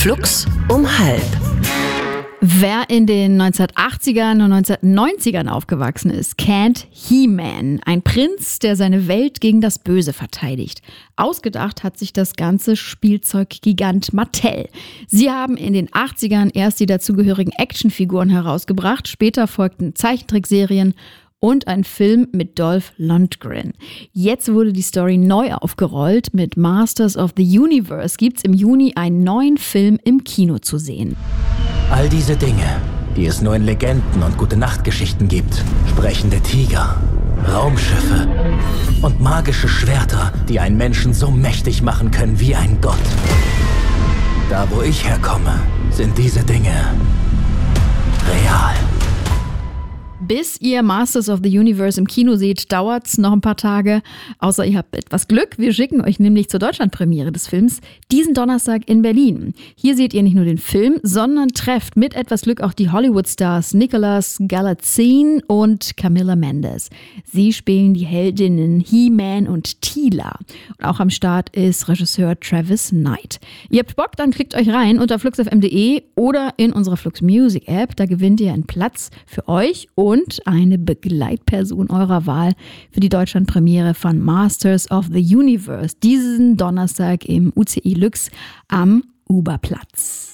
Flux um halb. Wer in den 1980ern und 1990ern aufgewachsen ist, kennt He-Man, ein Prinz, der seine Welt gegen das Böse verteidigt. Ausgedacht hat sich das ganze Spielzeuggigant Mattel. Sie haben in den 80ern erst die dazugehörigen Actionfiguren herausgebracht, später folgten Zeichentrickserien und ein Film mit Dolph Lundgren. Jetzt wurde die Story neu aufgerollt. Mit Masters of the Universe gibt's im Juni einen neuen Film im Kino zu sehen. All diese Dinge, die es nur in Legenden und Gute-Nacht-Geschichten gibt. Sprechende Tiger, Raumschiffe und magische Schwerter, die einen Menschen so mächtig machen können wie ein Gott. Da, wo ich herkomme, sind diese Dinge real. Bis ihr Masters of the Universe im Kino seht, dauert's noch ein paar Tage. Außer ihr habt etwas Glück. Wir schicken euch nämlich zur Deutschlandpremiere des Films diesen Donnerstag in Berlin. Hier seht ihr nicht nur den Film, sondern trefft mit etwas Glück auch die Hollywood-Stars Nicholas Galitzine und Camilla Mendes. Sie spielen die Heldinnen He-Man und Teela. Und auch am Start ist Regisseur Travis Knight. Ihr habt Bock, dann klickt euch rein unter fluxfm.de oder in unserer Flux Music App. Da gewinnt ihr einen Platz für euch und eine Begleitperson eurer Wahl für die Deutschlandpremiere von Masters of the Universe diesen Donnerstag im UCI Lux am Uberplatz.